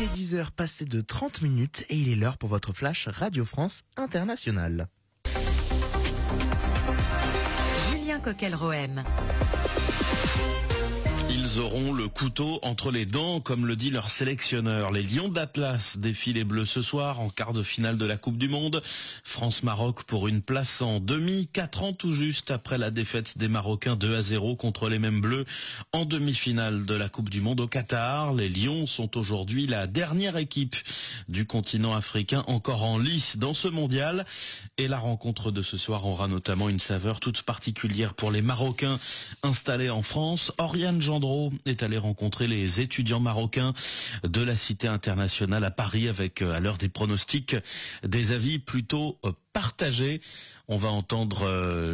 Il est 10h passé de 30 minutes et il est l'heure pour votre flash Radio France Internationale. Julien Coquel-Rohem. Ils auront le couteau entre les dents, comme le dit leur sélectionneur. Les Lions d'Atlas défient les Bleus ce soir en quart de finale de la Coupe du Monde. France-Maroc pour une place en demi, 4 ans tout juste après la défaite des Marocains 2-0 contre les mêmes Bleus en demi-finale de la Coupe du Monde au Qatar. Les Lions sont aujourd'hui la dernière équipe du continent africain encore en lice dans ce mondial. Et la rencontre de ce soir aura notamment une saveur toute particulière pour les Marocains installés en France. Oriane Gendreau est allé rencontrer les étudiants marocains de la Cité internationale à Paris avec, à l'heure des pronostics, des avis plutôt partagés. On va entendre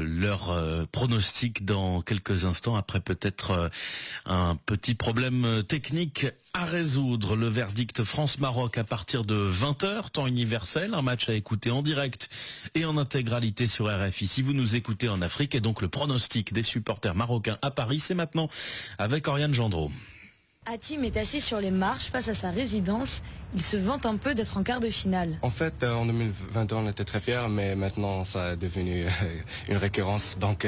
leurs pronostics dans quelques instants, après peut-être un petit problème technique à résoudre. Le verdict France-Maroc à partir de 20h, temps universel, un match à écouter en direct et en intégralité sur RFI si vous nous écoutez en Afrique. Et donc le pronostic des supporters marocains à Paris, c'est maintenant avec Oriane Gendreau. Hatim est assis sur les marches face à sa résidence. Il se vante un peu d'être en quart de finale. En fait, en 2021, on était très fiers, mais maintenant, ça est devenu une récurrence. Donc,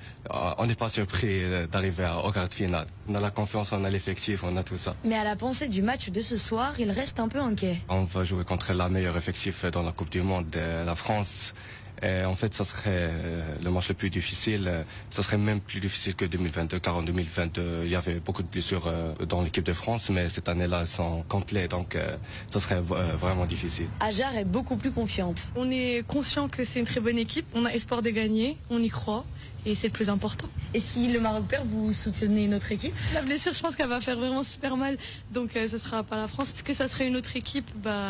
on n'est pas surpris d'arriver au quart de finale. On a la confiance, on a l'effectif, on a tout ça. Mais à la pensée du match de ce soir, il reste un peu inquiet. On va jouer contre la meilleure effectif dans la Coupe du Monde, la France. Et en fait, ça serait le match le plus difficile. Ça serait même plus difficile que 2022, car en 2022, il y avait beaucoup de blessures dans l'équipe de France, mais cette année-là, elles sont complètes, donc ça serait vraiment difficile. Ajar est beaucoup plus confiante. On est conscient que c'est une très bonne équipe. On a espoir de gagner, on y croit. Et c'est le plus important. Et si le Maroc perd, vous soutenez notre équipe? La blessure, je pense qu'elle va faire vraiment super mal. Donc ce sera pas la France. Est-ce que ça serait une autre équipe?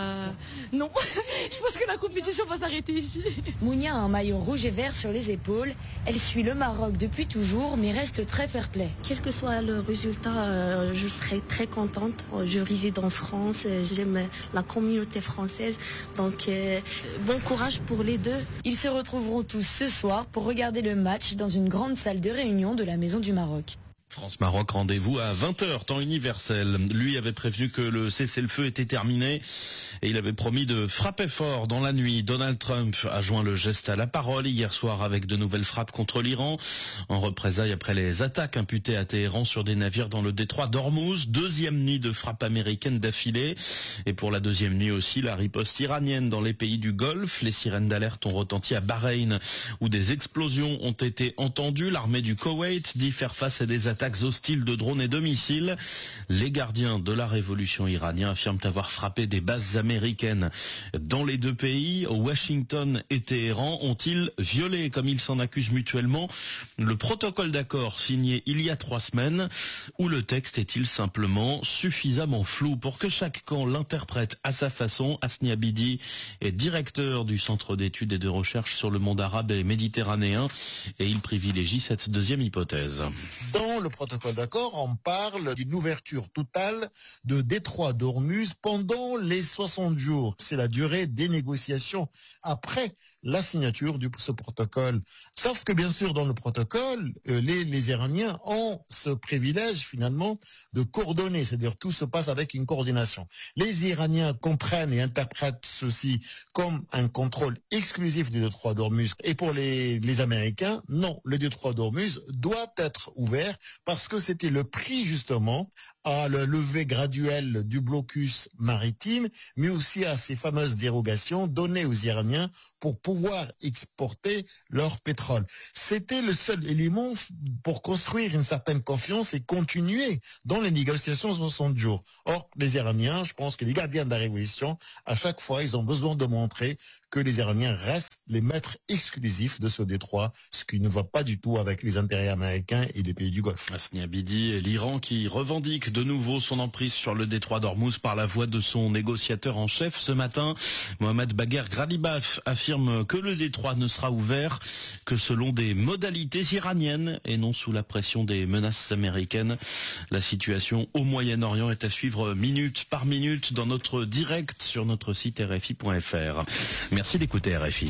Non. Je pense que la compétition va s'arrêter ici. Mounia a un maillot rouge et vert sur les épaules. Elle suit le Maroc depuis toujours, mais reste très fair-play. Quel que soit le résultat, je serai très contente. Je réside en France, j'aime la communauté française. Donc bon courage pour les deux. Ils se retrouveront tous ce soir pour regarder le match dans une grande salle de réunion de la Maison du Maroc. France-Maroc, rendez-vous à 20h, temps universel. Lui avait prévenu que le cessez-le-feu était terminé et il avait promis de frapper fort dans la nuit. Donald Trump a joint le geste à la parole hier soir avec de nouvelles frappes contre l'Iran, en représailles après les attaques imputées à Téhéran sur des navires dans le détroit d'Ormuz. Deuxième nuit de frappe américaine d'affilée. Et pour la deuxième nuit aussi, la riposte iranienne dans les pays du Golfe. Les sirènes d'alerte ont retenti à Bahreïn, où des explosions ont été entendues. L'armée du Koweït dit faire face à des attaques hostiles de drones et de missiles. Les gardiens de la révolution iranienne affirment avoir frappé des bases américaines dans les deux pays. Washington et Téhéran ont-ils violé, comme ils s'en accusent mutuellement, le protocole d'accord signé il y a 3 semaines, ou le texte est-il simplement suffisamment flou pour que chaque camp l'interprète à sa façon? Hasni Abidi est directeur du Centre d'études et de recherche sur le monde arabe et méditerranéen et il privilégie cette deuxième hypothèse. Dans le protocole d'accord, on parle d'une ouverture totale de détroit d'Ormuz pendant les 60 jours. C'est la durée des négociations après la signature de ce protocole. Sauf que bien sûr, dans le protocole, les Iraniens ont ce privilège finalement de coordonner, c'est-à-dire tout se passe avec une coordination. Les Iraniens comprennent et interprètent ceci comme un contrôle exclusif du détroit d'Ormuz. Et pour les Américains, non, le détroit d'Ormuz doit être ouvert parce que c'était le prix justement à la levée graduelle du blocus maritime, mais aussi à ces fameuses dérogations données aux Iraniens pour pouvoir exporter leur pétrole. C'était le seul élément pour construire une certaine confiance et continuer dans les négociations 60 jours. Or, les Iraniens, je pense que les gardiens de la révolution, à chaque fois, ils ont besoin de montrer que les Iraniens restent les maîtres exclusifs de ce détroit, ce qui ne va pas du tout avec les intérêts américains et des pays du Golfe. Hasni Abidi et l'Iran qui revendique de nouveau son emprise sur le détroit d'Ormuz par la voix de son négociateur en chef. Ce matin, Mohamed Bagher Ghalibaf affirme que le détroit ne sera ouvert que selon des modalités iraniennes et non sous la pression des menaces américaines. La situation au Moyen-Orient est à suivre minute par minute dans notre direct sur notre site rfi.fr. Merci d'écouter RFI.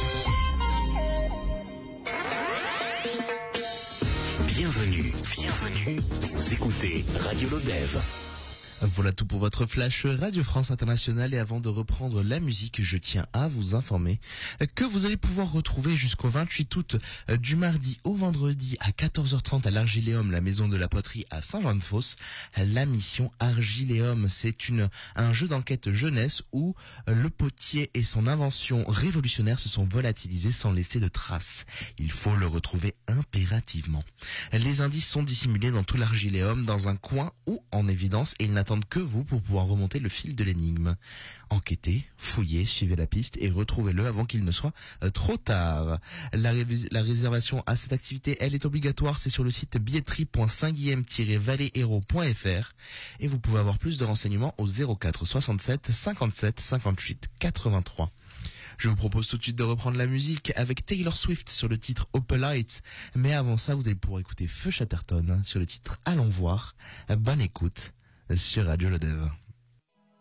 Bienvenue Bienvenue, vous écoutez Radio Lodève. Voilà tout pour votre flash Radio France Internationale, et avant de reprendre la musique, je tiens à vous informer que vous allez pouvoir retrouver jusqu'au 28 août, du mardi au vendredi à 14h30 à l'Argiléum, la maison de la poterie à Saint-Jean-de-Fosse, la mission Argiléum. C'est un jeu d'enquête jeunesse où le potier et son invention révolutionnaire se sont volatilisés sans laisser de traces. Il faut le retrouver impérativement. Les indices sont dissimulés dans tout l'Argiléum, dans un coin ou en évidence, et ils n'attendent que vous pour pouvoir remonter le fil de l'énigme. Enquêtez, fouillez, suivez la piste et retrouvez-le avant qu'il ne soit trop tard. La réservation à cette activité, elle est obligatoire, c'est sur le site billetterie.saint-guilhem-valléhéros.fr, et vous pouvez avoir plus de renseignements au 04 67 57 58 83. Je vous propose tout de suite de reprendre la musique avec Taylor Swift sur le titre Opalite. Mais avant ça, vous allez pouvoir écouter Feu Chatterton sur le titre Allons voir. Bonne écoute sur Radio Lodève.